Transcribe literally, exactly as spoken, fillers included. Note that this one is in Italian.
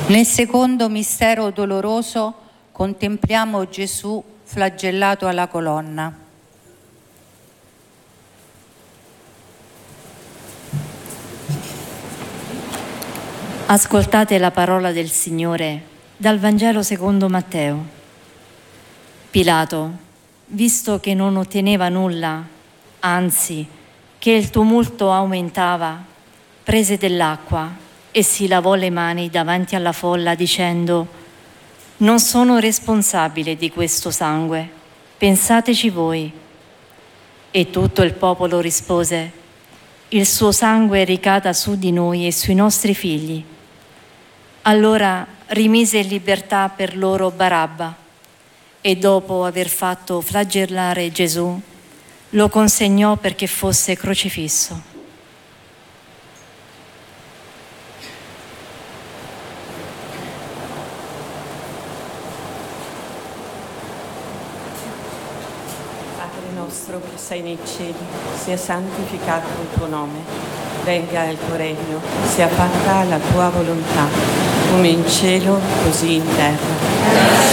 Nel secondo mistero doloroso contempliamo Gesù flagellato alla colonna. Ascoltate la parola del Signore dal Vangelo secondo Matteo. Pilato, visto che non otteneva nulla, anzi che il tumulto aumentava, prese dell'acqua e si lavò le mani davanti alla folla dicendo: «Non sono responsabile di questo sangue, pensateci voi». E tutto il popolo rispose: «Il suo sangue ricada su di noi e sui nostri figli». Allora rimise in libertà per loro Barabba e dopo aver fatto flagellare Gesù lo consegnò perché fosse crocifisso. Nostro che sei nei cieli, sia santificato il tuo nome, venga il tuo regno, sia fatta la tua volontà, come in cielo così in terra.